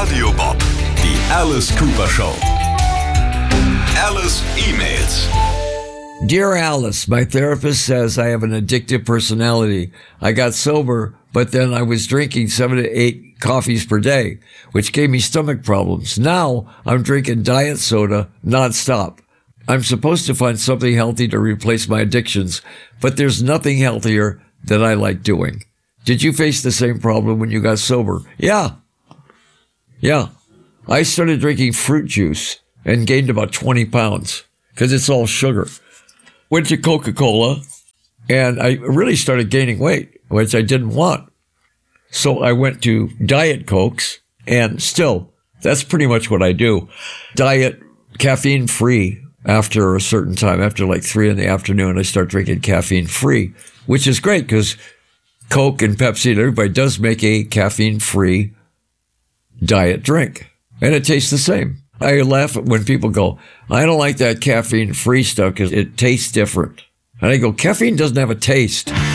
Radio Bob, die Alice Cooper Show. Alice emails. Dear Alice, my therapist says I have an addictive personality. I got sober, but then I was drinking 7 to 8 coffees per day, which gave me stomach problems. Now I'm drinking diet soda nonstop. I'm supposed to find something healthy to replace my addictions, but there's nothing healthier that I like doing. Did you face the same problem when you got sober? Yeah. I started drinking fruit juice and gained about 20 pounds because it's all sugar. Went to Coca-Cola and I really started gaining weight, which I didn't want. So I went to Diet Cokes, and still, that's pretty much what I do. Diet, caffeine-free after a certain time. After like 3 p.m, I start drinking caffeine-free, which is great because Coke and Pepsi and everybody does make a caffeine-free diet drink, and it tastes the same. I laugh when people go, I don't like that caffeine-free stuff because it tastes different. And I go, caffeine doesn't have a taste.